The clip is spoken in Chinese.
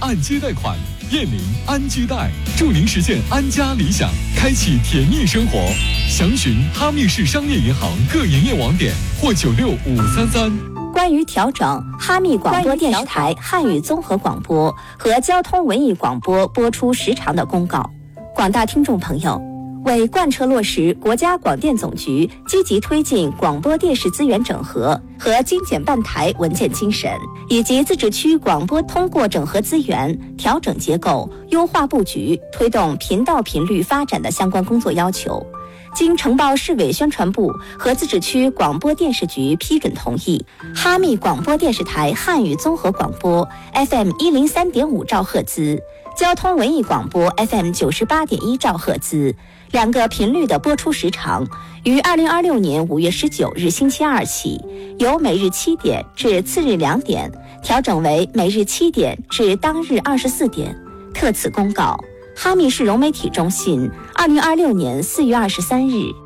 按揭贷款。燕宁安居贷，助您实现安家理想，开启甜蜜生活。详询哈密市商业银行各营业网点或96533。 关于调整哈密广播电视台汉语综合广播和交通文艺广播播出时长的公告，广大听众朋友，为贯彻落实国家广电总局积极推进广播电视资源整合和精简办台文件精神，以及自治区广播通过整合资源、调整结构、优化布局、推动频道频率发展的相关工作要求，经呈报市委宣传部和自治区广播电视局批准同意，哈密广播电视台汉语综合广播 FM103.5兆赫兹、交通文艺广播 FM98.1兆赫兹两个频率的播出时长，于2026年5月19日星期二起，由每日7点至次日2点调整为每日7点至当日24点。特此公告，哈密市融媒体中心2026年4月23日。